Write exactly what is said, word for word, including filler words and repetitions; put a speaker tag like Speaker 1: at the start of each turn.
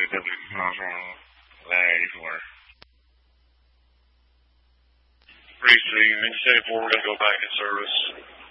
Speaker 1: W miles wrong. nine eighty-four. Breeze two, Mid-City four, we're going to go back in service.